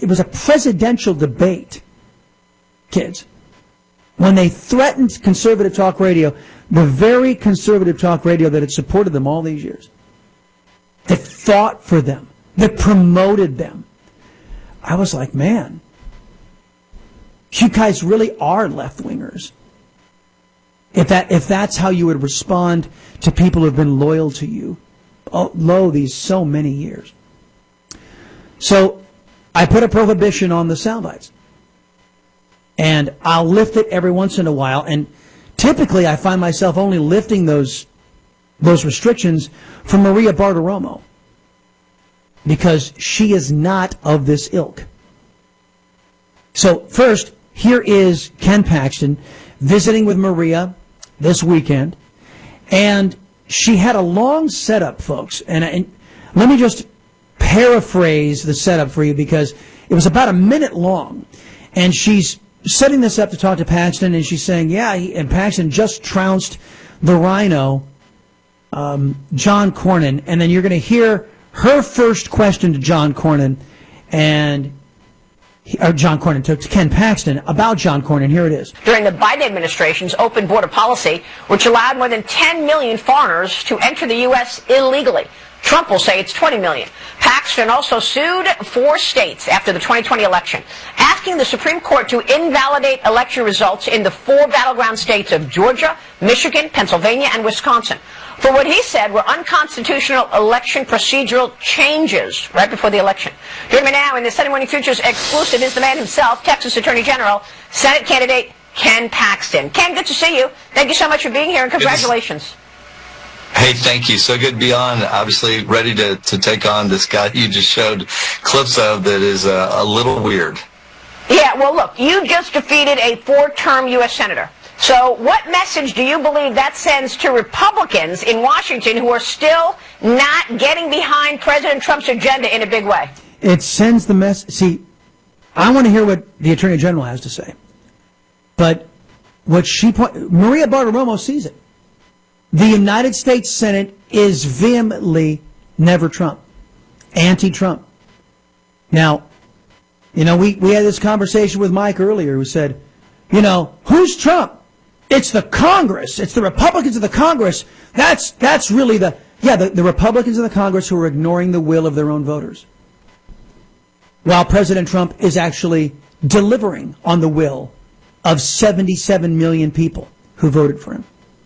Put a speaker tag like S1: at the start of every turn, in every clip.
S1: it was a presidential debate, kids, when they threatened conservative talk radio, the very conservative talk radio that had supported them all these years, that fought for them, that promoted them. I was like, man, you guys really are left-wingers. If that's how you would respond to people who have been loyal to you, these so many years. So I put a prohibition on the sound bites. And I'll lift it every once in a while. And typically I find myself only lifting those restrictions from Maria Bartiromo, because she is not of this ilk. So first, here is Ken Paxton visiting with Maria this weekend. And she had a long setup, folks. And let me just paraphrase the setup for you, because it was about a minute long. And she's setting this up to talk to Paxton, and she's saying, and Paxton just trounced the rhino, John Cornyn. And then you're going to hear her first question to John Cornyn, to Ken Paxton about John Cornyn. Here it is.
S2: During the Biden administration's open border policy, which allowed more than 10 million foreigners to enter the U.S. illegally. Trump will say it's 20 million. Paxton also sued 4 states after the 2020 election, asking the Supreme Court to invalidate election results in the 4 battleground states of Georgia, Michigan, Pennsylvania, and Wisconsin for what he said were unconstitutional election procedural changes right before the election. Joining me now in the Sunday Morning Futures exclusive is the man himself, Texas Attorney General, Senate candidate Ken Paxton. Ken, good to see you. Thank you so much for being here, and congratulations.
S3: Hey, thank you. So good to be on. Obviously ready to take on this guy you just showed clips of that is a little weird.
S2: Yeah, well, look, you just defeated a 4-term U.S. Senator. So what message do you believe that sends to Republicans in Washington who are still not getting behind President Trump's agenda in a big way?
S1: It sends the message. See, I want to hear what the Attorney General has to say. But Maria Bartiromo sees it. The United States Senate is vehemently never Trump, anti-Trump. Now, we had this conversation with Mike earlier who said, who's Trump? It's the Congress. It's the Republicans of the Congress. That's really the Republicans of the Congress who are ignoring the will of their own voters, while President Trump is actually delivering on the will of 77 million people who voted for him.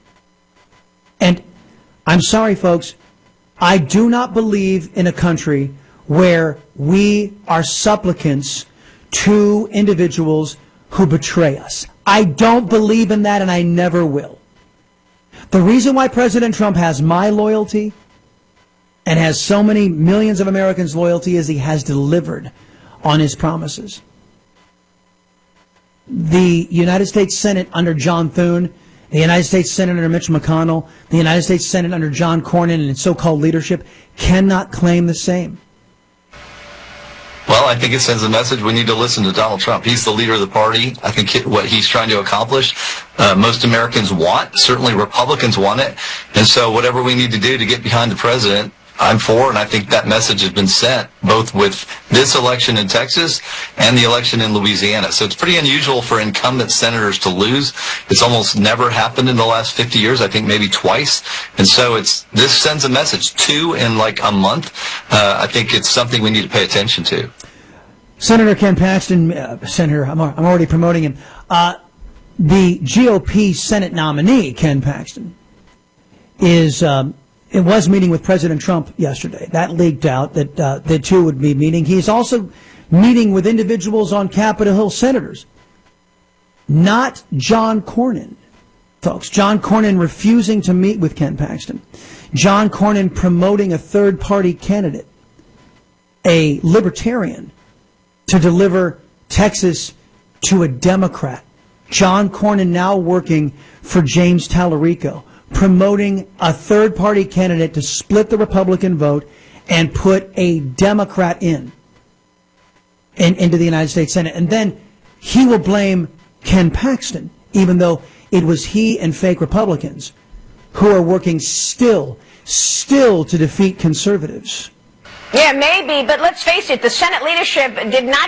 S1: And I'm sorry, folks, I do not believe in a country where we are supplicants to individuals who betray us. I don't believe in that, and I never will. The reason why President Trump has my loyalty and has so many millions of Americans' loyalty is he has delivered on his promises. The United States Senate under John Thune, the United States Senate under Mitch McConnell, the United States Senate under John Cornyn and its so-called leadership cannot claim the same.
S3: Well, I think it sends a message we need to listen to Donald Trump. He's the leader of the party. I think what he's trying to accomplish, most Americans want. Certainly Republicans want it. And so whatever we need to do to get behind the president, I'm for, and I think that message has been sent both with this election in Texas and the election in Louisiana. So it's pretty unusual for incumbent senators to lose. It's almost never happened in the last 50 years, I think maybe twice. And so this sends a message, 2 in like a month. I think it's something we need to pay attention to.
S1: Senator Ken Paxton, Senator, I'm already promoting him. The GOP Senate nominee, Ken Paxton, it was meeting with President Trump yesterday. That leaked out that the two would be meeting. He's also meeting with individuals on Capitol Hill, senators. Not John Cornyn, folks. John Cornyn refusing to meet with Ken Paxton. John Cornyn promoting a third-party candidate, a libertarian, to deliver Texas to a Democrat. John Cornyn now working for James Tallarico, promoting a third-party candidate to split the Republican vote and put a Democrat into the United States Senate. And then he will blame Ken Paxton, even though it was he and fake Republicans who are working still to defeat conservatives.
S2: Yeah, maybe, but let's face it, the Senate leadership did not